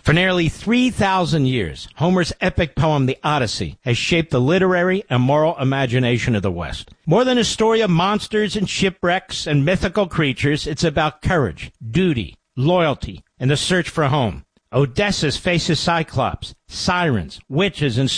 For nearly 3,000 years, Homer's epic poem, The Odyssey, has shaped the literary and moral imagination of the West. More than a story of monsters and shipwrecks and mythical creatures, it's about courage, duty, loyalty, and the search for home. Odysseus faces Cyclops, sirens, witches, and